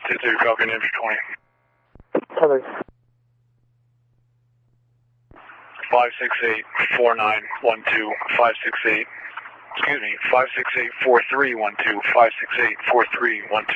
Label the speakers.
Speaker 1: 22 Falcon Infantry 20.
Speaker 2: Tethered.
Speaker 1: 568 4912 568. Excuse me, 568 4312 568 4312.